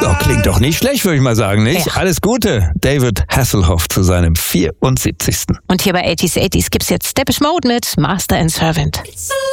Ja, klingt doch nicht schlecht, würde ich mal sagen, nicht? Ja. Alles Gute, David Hasselhoff, zu seinem 74. Und hier bei 80s gibt's jetzt Depeche Mode mit Master and Servant.